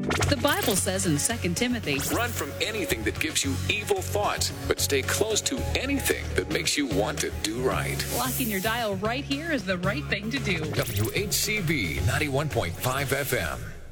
The Bible says in 2 Timothy, Run from anything that gives you evil thoughts, but stay close to anything that makes you want to do right. locking your dial right here is the right thing to do. WHCB 91.5 FM.